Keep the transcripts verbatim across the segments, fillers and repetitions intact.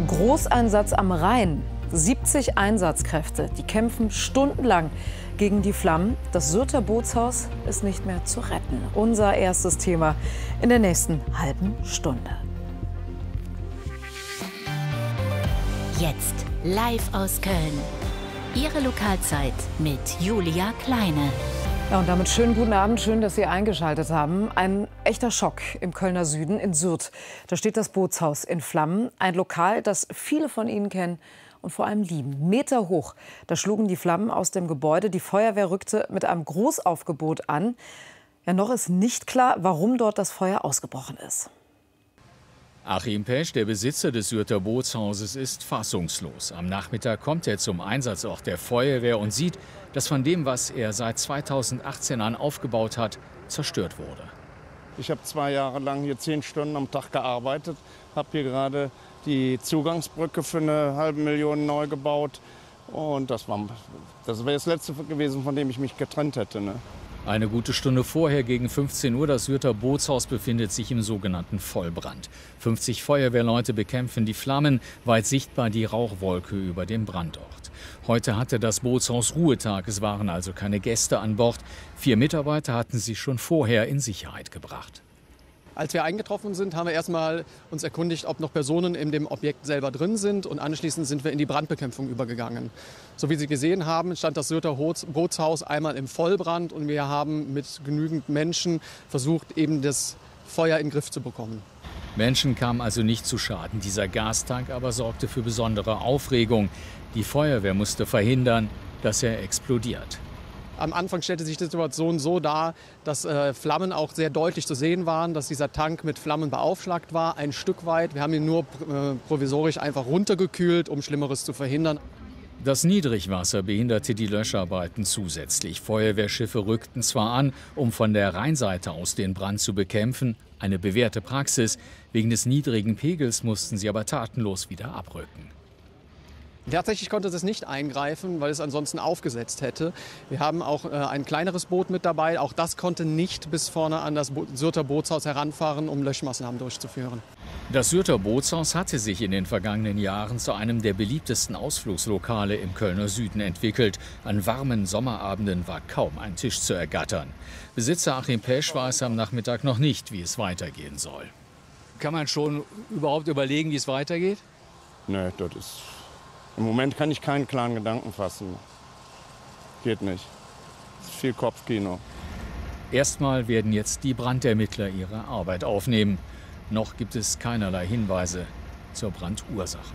Großeinsatz am Rhein. siebzig Einsatzkräfte, die kämpfen stundenlang gegen die Flammen. Das Syrter Bootshaus ist nicht mehr zu retten. Unser erstes Thema in der nächsten halben Stunde. Jetzt live aus Köln. Ihre Lokalzeit mit Julia Kleine. Ja, und damit schönen guten Abend, schön, dass Sie eingeschaltet haben. Ein echter Schock im Kölner Süden, in Syrt. Da steht das Bootshaus in Flammen. Ein Lokal, das viele von Ihnen kennen und vor allem lieben. Meter hoch. Da schlugen die Flammen aus dem Gebäude. Die Feuerwehr rückte mit einem Großaufgebot an. Ja, noch ist nicht klar, warum dort das Feuer ausgebrochen ist. Achim Pesch, der Besitzer des Syrter Bootshauses, ist fassungslos. Am Nachmittag kommt er zum Einsatzort der Feuerwehr und sieht, dass von dem, was er seit zweitausendachtzehn an aufgebaut hat, zerstört wurde. Ich habe zwei Jahre lang hier zehn Stunden am Tag gearbeitet, habe hier gerade die Zugangsbrücke für eine halbe Million neu gebaut. Und das war das wäre das Letzte gewesen, von dem ich mich getrennt hätte. Ne? Eine gute Stunde vorher, gegen fünfzehn Uhr, das Syrter Bootshaus befindet sich im sogenannten Vollbrand. fünfzig Feuerwehrleute bekämpfen die Flammen, weit sichtbar die Rauchwolke über dem Brandort. Heute hatte das Bootshaus Ruhetag, es waren also keine Gäste an Bord. Vier Mitarbeiter hatten sie schon vorher in Sicherheit gebracht. Als wir eingetroffen sind, haben wir erstmal uns erkundigt, ob noch Personen in dem Objekt selber drin sind. Und anschließend sind wir in die Brandbekämpfung übergegangen. So wie Sie gesehen haben, stand das Syrter Bootshaus einmal im Vollbrand. Und wir haben mit genügend Menschen versucht, eben das Feuer in den Griff zu bekommen. Menschen kamen also nicht zu Schaden. Dieser Gastank aber sorgte für besondere Aufregung. Die Feuerwehr musste verhindern, dass er explodiert. Am Anfang stellte sich die Situation so dar, dass äh, Flammen auch sehr deutlich zu sehen waren, dass dieser Tank mit Flammen beaufschlagt war, ein Stück weit. Wir haben ihn nur äh, provisorisch einfach runtergekühlt, um Schlimmeres zu verhindern. Das Niedrigwasser behinderte die Löscharbeiten zusätzlich. Feuerwehrschiffe rückten zwar an, um von der Rheinseite aus den Brand zu bekämpfen, eine bewährte Praxis. Wegen des niedrigen Pegels mussten sie aber tatenlos wieder abrücken. Tatsächlich konnte es nicht eingreifen, weil es ansonsten aufgesetzt hätte. Wir haben auch äh, ein kleineres Boot mit dabei. Auch das konnte nicht bis vorne an das Bo- Syrter Bootshaus heranfahren, um Löschmaßnahmen durchzuführen. Das Syrter Bootshaus hatte sich in den vergangenen Jahren zu einem der beliebtesten Ausflugslokale im Kölner Süden entwickelt. An warmen Sommerabenden war kaum ein Tisch zu ergattern. Besitzer Achim Pesch weiß am Nachmittag noch nicht, wie es weitergehen soll. Kann man schon überhaupt überlegen, wie es weitergeht? Nee, das ist... Im Moment kann ich keinen klaren Gedanken fassen. Geht nicht. Das ist viel Kopfkino. Erstmal werden jetzt die Brandermittler ihre Arbeit aufnehmen. Noch gibt es keinerlei Hinweise zur Brandursache.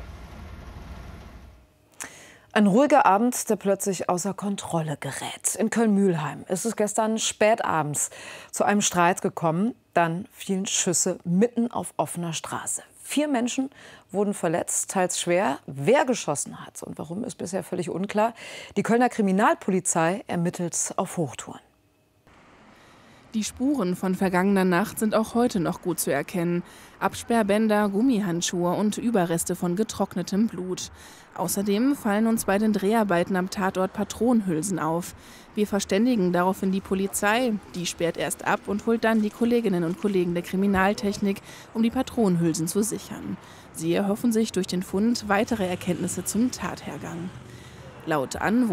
Ein ruhiger Abend, der plötzlich außer Kontrolle gerät. In Köln-Mühlheim ist es gestern spätabends zu einem Streit gekommen. Dann fielen Schüsse mitten auf offener Straße. Vier Menschen wurden verletzt, teils schwer. Wer geschossen hat und warum, ist bisher völlig unklar. Die Kölner Kriminalpolizei ermittelt auf Hochtouren. Die Spuren von vergangener Nacht sind auch heute noch gut zu erkennen. Absperrbänder, Gummihandschuhe und Überreste von getrocknetem Blut. Außerdem fallen uns bei den Dreharbeiten am Tatort Patronenhülsen auf. Wir verständigen daraufhin die Polizei. Die sperrt erst ab und holt dann die Kolleginnen und Kollegen der Kriminaltechnik, um die Patronenhülsen zu sichern. Sie erhoffen sich durch den Fund weitere Erkenntnisse zum Tathergang. Laut Anwohner